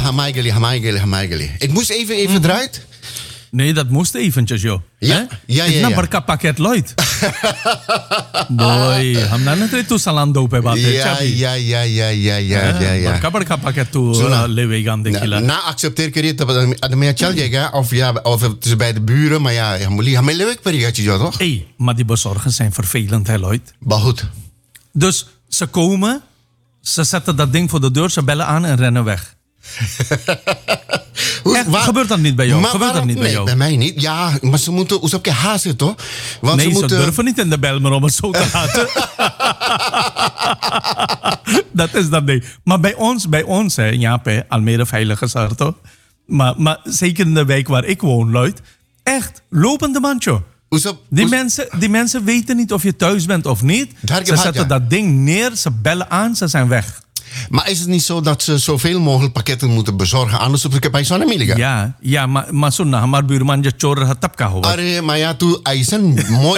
Hamaigeli. Ik moest even eruit. Nee, dat moest eventjes, joh. Ja. Ik nam een pakket Lloyd. Boy, हम ना ना तो सलाम दो पे बात है Ja. Barka pakket tu lewegan dekila. Na accepteer ik het dat me chal jega of het is bij de buren, maar ja, hame leuk perigatje jo toch? Hey, maar die bezorgers zijn vervelend, hè, Lloyd. Bahut. Dus ze komen, ze zetten dat ding voor de deur, ze bellen aan en rennen weg. Gebeurt dat niet bij jou? Bij mij niet. Ja, maar ze moeten op je hazen, toch? Want nee, ze durven niet in de bel, maar om het zo te laten. Dat is dat ding. Maar bij ons hè, Jaap, Almere Veilige Sarto. Maar zeker in de wijk waar ik woon, Lloyd. Echt, lopende mandje. Die mensen weten niet of je thuis bent of niet. Ze zetten dat ding neer, ze bellen aan, ze zijn weg. Maar is het niet zo dat ze zoveel mogelijk pakketten moeten bezorgen? Anders op de bij zo'n Amerika. Ja, maar zo na, maar buurman je chor het tapka hoor. Arre, maar ja, toen Eisen mooi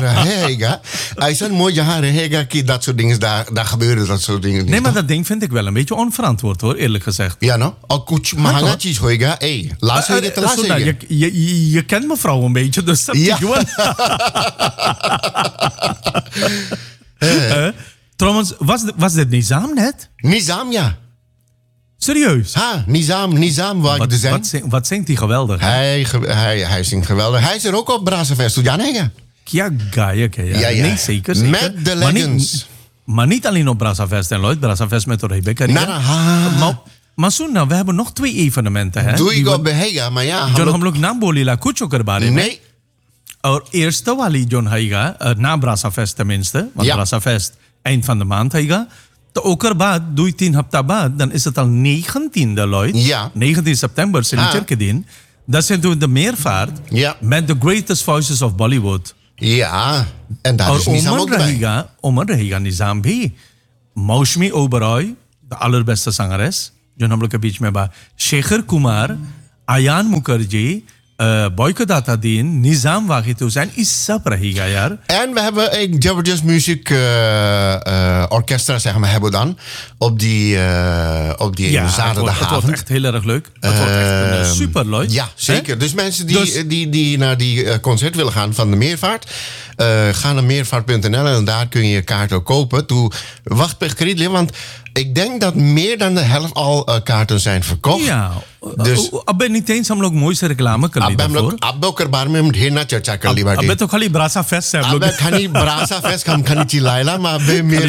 jaren hega, dat soort dingen daar gebeuren dat soort dingen. Nee, maar dat ding vind ik wel een beetje onverantwoord hoor, eerlijk gezegd. Ja, no? Al kuch mahangatjes hoega, laat je dit laten. Je kent mevrouw een beetje, dus dat is gewoon. Trouwens, was dit Nizam net? Nizam, ja. Serieus? Nizam waar ik zijn. Wat zingt hij geweldig? Hij zingt geweldig. Hij is er ook op Brassafest. Ja, nee. Ja. Nee, zeker. Met de Legends. Maar niet alleen op Brassafest en Lloyd. Brassafest met Rebecca. Maar Suna, we hebben nog 2 evenementen. Hè? Doe ik op Behega, maar ja. John Hamlok Namboli la Kucho Kerbari. Nee. Eerste wali John Haiga, na Brassafest tenminste. Want Brassafest eind van de maand Haiga. Ook erbij, doe je 10 hafta baad, dan is het al 19e, Lloyd. Ja. 19 september, Sint-Jerkedin. Dat zijn toen de meervaart met The Greatest Voices of Bollywood. Ja, en daar is Nizam ook bij. Omar Rahiga Nizam bhi. Maushmi Oberoi, de allerbeste zangeres. John Hamlok beach में बा Shekhar Kumar, Ayan Mukherjee, Boykodata Deen, Nizam Waghito zijn, is sab rahiga yaar. En we hebben een Jabardast Music Orchestra, zeg maar, hebben we dan. Op die zaterdagavond. Het wordt echt heel erg leuk. Het wordt echt een super leuk. Ja, zeker. Dus mensen die naar die concert willen gaan van de Meervaart, ga naar meervaart.nl en daar kun je je kaart ook kopen. Wacht per krediet, want ik denk dat meer dan de helft al kaarten zijn verkocht. Ja, dus ben niet eens हम लोग mooi से reclame कर ली daarvoor. अब बारे में हम ढेर ना चर्चा कर ली बाकी. अब तो खाली ब्रासा फेस्ट है हम लोग. अब खाली ब्रासा फेस्ट हम खाली चिल्लाएला maar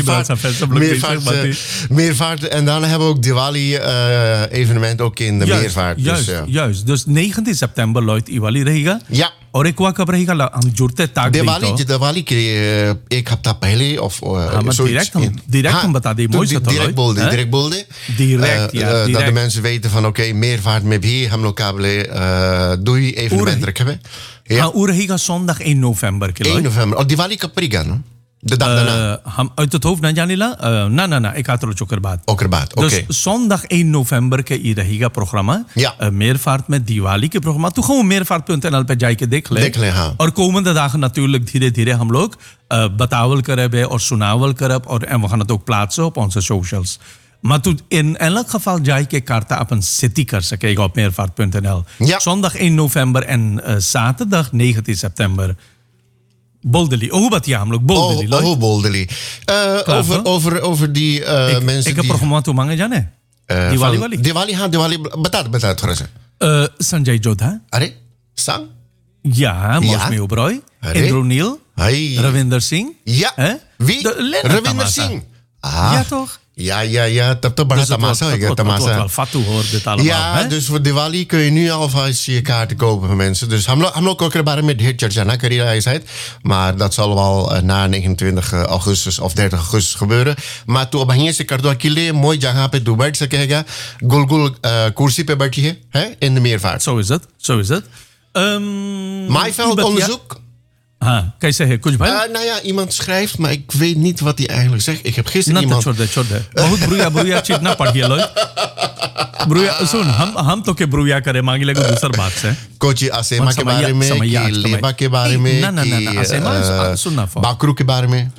meervaart en dan hebben we ook Diwali evenement ook in de meervaart. Juist. Dus 19 september Lloyd Diwali रहेगा. Ja. और एक हुआ कब रहेगा हम जुड़ते ताक दिवाली के एक हफ्ता पहले of direct हम बता दें direct बोल दे dat de mensen weten van oké, meervaart में भी हम लोग काबले doei evenement रखे हुए. हाँ, वो रहेगा zondag 1 november के 1 november और दिवाली कब पड़ेगा ना? De dag daarna. हम uit het hoofd ना जानेला ना ik had er ook erbij. Oké. Dus zondag 1 november के ये रहेगा programma. Ja. Meervaart met Diwali के programma. तो gewoon meervaart.nl पे जाके देख ले. हाँ. और komende dagen natuurlijk धीरे-धीरे हम लोग बतावल करब और सुनावल करब en we gaan het ook plaatsen op onze socials. Maar in elk geval jij ke kaarten op een city kan kijken op meervaart.nl. Ja. Zondag 1 november en zaterdag 19 september. Boldeli. Oh, wat ja, हमलोग Boldeli. Boldeli. Over die mensen. Ik heb programma toe mangen जाने. Diwali. बता थोड़ा सा. Sanjay Jodha. अरे sang? Ja, Mosme Oberoi. Indru Neil. Ravinder Singh. Ja. Wie? Ravinder Singh. Ja, toch? Ja, तब तो बड़ा तमाशा होगा. Wel fatu hoor dit allemaal. Ja, dus voor Diwali kun je nu alvast je kaarten kopen voor mensen. Dus हम लोग ook erbij met ढेर चर्चा ना करिए ऐसा. Maar dat zal wel na 29 augustus of 30 augustus gebeuren. Maar तू अब यहीं से कर दो अकेले मोई जगह पे तू बैठ सकेगा. गोल कुर्सी पे बैठी है in de meervaart. Zo is het. Maaiveld onderzoek. Kan je zeggen, कुछ भाई? Nou ja, iemand schrijft, maar ik weet niet wat hij eigenlijk zegt. Ik heb gisteren iemand... छोड़ दे बहुत ब्रुया चीज ना पढ़िए लो ब्रुया सुन हम तो के ब्रुया करे मांगी लगे दूसर बात से कोची असेमा के बारे में कि लेबा के बारे में ना असेमा सुनना बाकरू के बारे में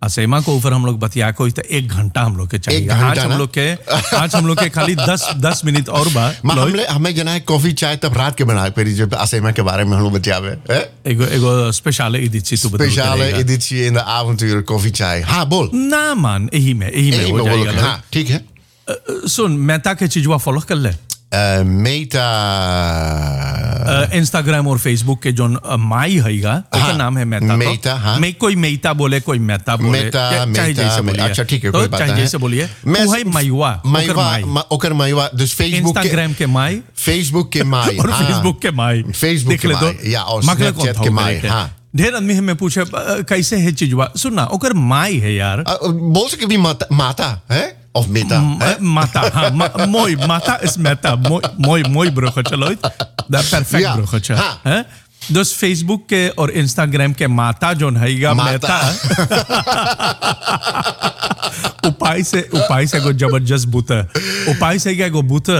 असेमा को ऊपर हम लोग बतिया को तो 1 घंटा हम लोग के चाहिए। आज हम लोग के खाली 10 मिनट और बाद हमें जना है कॉफी चाय तब रात के बनाए फिर जब असेमा के बारे में हम लोग बतियावे एगो speciale editie toe bedoel speciale editie in de avonturen koffie chai हाँ बोल ना man यही में हो जाएगा। हाँ ठीक है सुन मेटा के चीज़ फॉलो कर ले मेटा इंस्टाग्राम और फेसबुक के जो माई हैगा उसका नाम है मेटा हाँ मैं कोई मेटा बोले कोई मेटा बोले चाहे जैसे बोलिए अच्छा ठीक है कोई बात नहीं चाहे जैसे बोलिए वो है माईवा ओकर माईवा dus Facebook इंस्टाग्राम के माई Facebook के माई और फेसबुक के माई Facebook के माई या और Snapchat के माई हाँ ढेर आदमी हमें पूछे कैसे है चीजवा सुनना ओकर माई है यार बोल सके भी माता है of meta mata mooi mata is meta mooi bruggetje Lloyd dat perfect bruggetje hè dus Facebook के और Instagram के माता जोन हैगा मेटा उपाय से को जबरदस्त बूते उपाय से क्या को बूते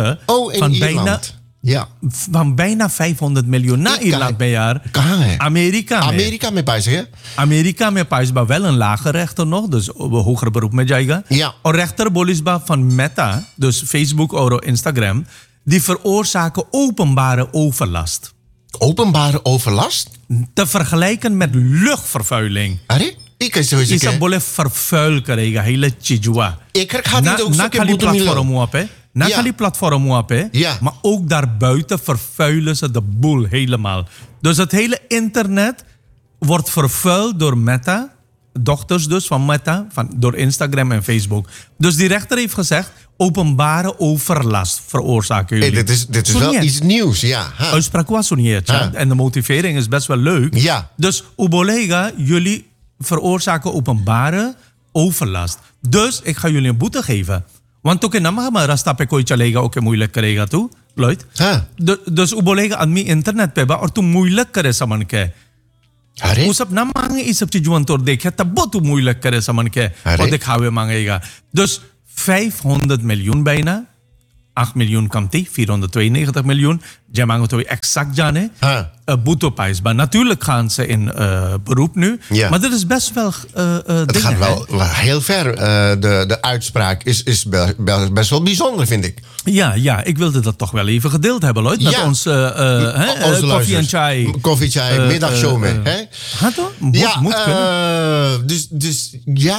van bijna 500 miljoen na Ierland per jaar. Kहाँ है? Amerika में पाइस है? Amerika में पाइस बा wel een lager rechter nog, dus hoger beroep में जाएगा. Ja. और rechter bolis बा van Meta, dus Facebook और Instagram, die veroorzaken openbare overlast. Openbare overlast? Te vergelijken met luchtvervuiling. अरे ik is sowieso. इसे बोले vervuil करेगा hele चीजुआ. Ik gaat niet ook zo के platform हुआ पे. Na खाली platform हुआ पे, maar ook daarbuiten vervuilen ze de boel helemaal. Dus het hele internet wordt vervuild door Meta, dochters dus van Meta, door Instagram en Facebook. Dus die rechter heeft gezegd, openbare overlast veroorzaken jullie. Dit is wel iets nieuws, ja. Uitspraak was zo niet, en de motivering is best wel leuk. Ja. Dus Ubolega, jullie veroorzaken openbare overlast. Dus ik ga jullie een boete geven. Want तो के नाम हमारा रास्ता पे कोई चलेगा ओके मुइलक करेगा तू लॉयड दस उबोलेगा आदमी इंटरनेट पे बा और तू मुइलक करे समन के अरे वो सब ना मांगे ये सब चीज़ तोड़ देखे तब तू मुइलक करे समन के और दिखावे मांगेगा दस 500 miljoen bijna 8 miljoen komt die 492 miljoen jij maakt het exact Jane boeteprijs maar natuurlijk gaan ze in beroep nu maar dat is best wel het gaat wel heel ver de uitspraak is best wel bijzonder vind ik ja ik wilde dat toch wel even gedeeld hebben Lloyd met ons koffie en chai middagshow mee hè moet kunnen dus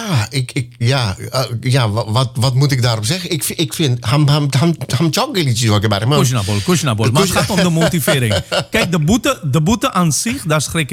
wat moet ik daarop zeggen ik vind ham chogelici wat ik bij Kushnabol maar het gaat om de motivering kijk de boete aan zich daar schrik